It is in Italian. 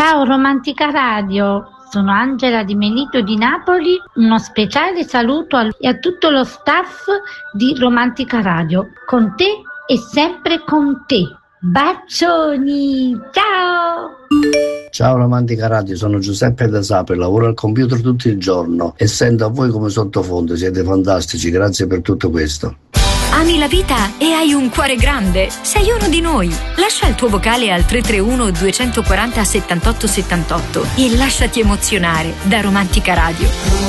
Ciao Romantica Radio, sono Angela di Melito di Napoli. Uno speciale saluto e a tutto lo staff di Romantica Radio. Con te e sempre con te. Bacioni, ciao! Ciao Romantica Radio, sono Giuseppe da Sapri, lavoro al computer tutto il giorno e sento a voi come sottofondo, siete fantastici, grazie per tutto questo. Ami la vita e hai un cuore grande? Sei uno di noi. Lascia il tuo vocale al 331 240 78 78 e lasciati emozionare da Romantica Radio.